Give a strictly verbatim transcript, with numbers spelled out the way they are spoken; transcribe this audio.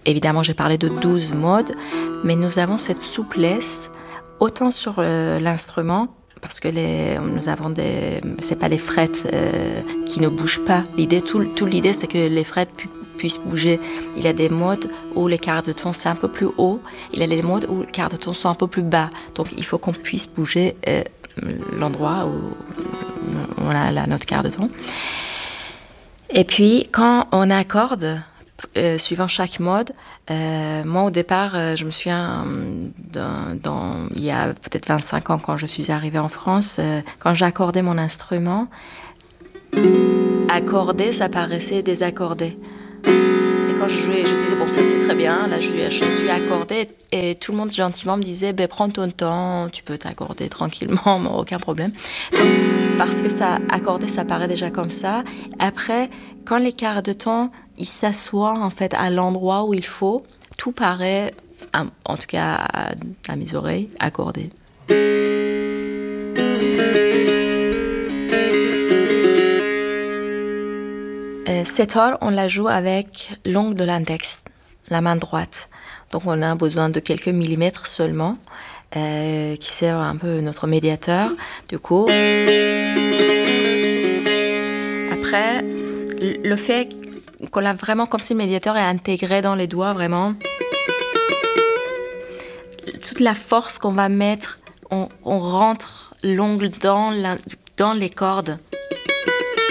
évidemment, j'ai parlé de douze modes, mais nous avons cette souplesse, autant sur euh, l'instrument, parce que les, nous avons des, c'est pas des frettes euh, qui ne bougent pas. L'idée, tout, tout l'idée, c'est que les frettes pu, puissent bouger. Il y a des modes où les quarts de ton c'est un peu plus haut, il y a des modes où les quarts de ton sont un peu plus bas. Donc il faut qu'on puisse bouger euh, l'endroit où on a la note quart de ton. Et puis quand on accorde, Euh, suivant chaque mode. Euh, moi, au départ, euh, je me souviens, euh, dans, dans, il y a peut-être vingt-cinq ans, quand je suis arrivée en France, euh, quand j'accordais mon instrument, accorder, ça paraissait désaccordé. Et quand je jouais, je disais, bon, ça c'est très bien, là je, je suis accordée, et tout le monde gentiment me disait, ben, prends ton temps, tu peux t'accorder tranquillement, aucun problème. Parce que ça, accorder, ça paraît déjà comme ça. Après, quand les quarts de ton, ils s'assoient en fait à l'endroit où il faut, tout paraît, en tout cas à, à mes oreilles, accordé. Euh, setar, on la joue avec l'ongle de l'index, la main droite. Donc on a besoin de quelques millimètres seulement, euh, qui sert un peu notre médiateur. Du coup, après, le fait qu'on l'a vraiment comme si le médiateur est intégré dans les doigts, vraiment, toute la force qu'on va mettre, on, on rentre l'ongle dans, la, dans les cordes.